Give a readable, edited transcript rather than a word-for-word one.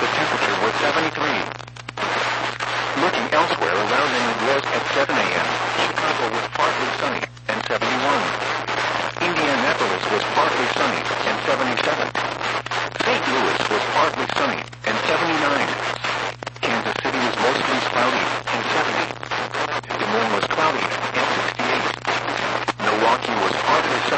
the temperature was 73. Looking elsewhere around and it was at 7 a.m. Chicago was partly sunny and 71. Indianapolis was partly sunny and 77.